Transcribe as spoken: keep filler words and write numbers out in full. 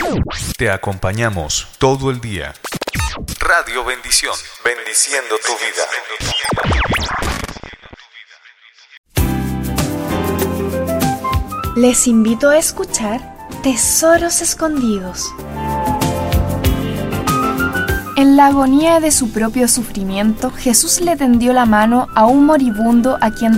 Te acompañamos todo el día. Radio Bendición, bendiciendo tu vida. Les invito a escuchar Tesoros Escondidos. En la agonía de su propio sufrimiento, Jesús le tendió la mano a un moribundo a quien